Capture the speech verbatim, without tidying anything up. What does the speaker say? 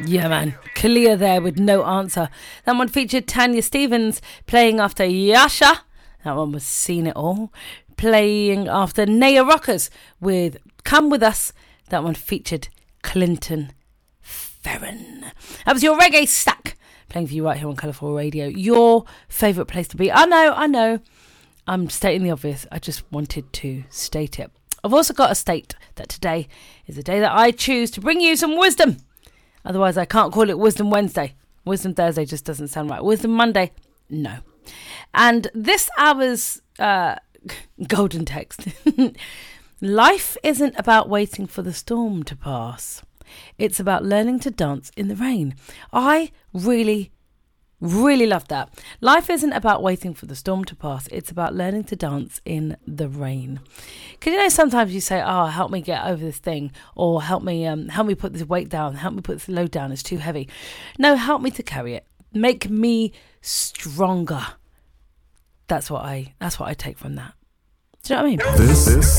Yeah, man. Kalia there with No Answer. That one featured Tanya Stevens playing after Yasha. That one was Seen It All. Playing after Naya Rockers with Come With Us. That one featured Clinton Ferrin. That was your reggae stack. Playing for you right here on Colourful Radio. Your favourite place to be. I know, I know. I'm stating the obvious. I just wanted to state it. I've also got to state that today is the day that I choose to bring you some wisdom. Otherwise, I can't call it Wisdom Wednesday. Wisdom Thursday just doesn't sound right. Wisdom Monday, no. And this hour's uh, golden text. Life isn't about waiting for the storm to pass. It's about learning to dance in the rain. I really, really love that. Life isn't about waiting for the storm to pass. It's about learning to dance in the rain. Because you know, sometimes you say, oh, help me get over this thing, or help me um, help me put this weight down, help me put this load down, it's too heavy. No, help me to carry it. Make me stronger. That's what I that's what I take from that. Do you know what I mean? This, this